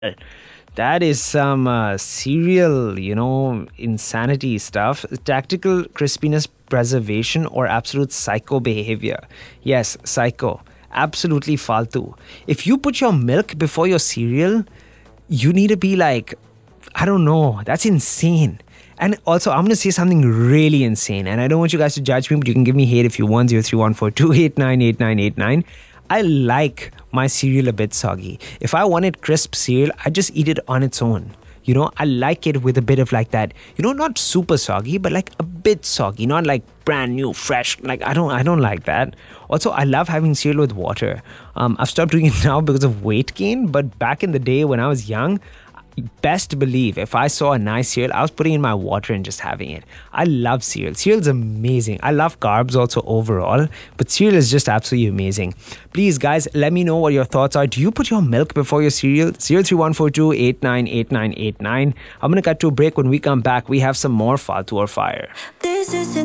That is some serial, insanity stuff. Tactical crispiness preservation or absolute psycho behavior. Yes, psycho. Absolutely faltu. If you put your milk before your cereal, you need to be like, I don't know, that's insane. And also, I'm going to say something really insane. And I don't want you guys to judge me, but you can give me hate if you want. 0314289889. I like my cereal a bit soggy. If I wanted crisp cereal, I just eat it on its own. I like it with a bit of like that, not super soggy, but like a bit soggy, not like brand new, fresh. Like I don't like that. Also, I love having cereal with water. I've stopped doing it now because of weight gain, but back in the day when I was young, best believe if I saw a nice cereal, I was putting in my water and just having it. I love cereal. Cereal's amazing. I love carbs also overall, but cereal is just absolutely amazing. Please, guys, let me know what your thoughts are. Do you put your milk before your cereal? 031428988989. I'm gonna cut to a break. When we come back, we have some more Faltu or Fire. This is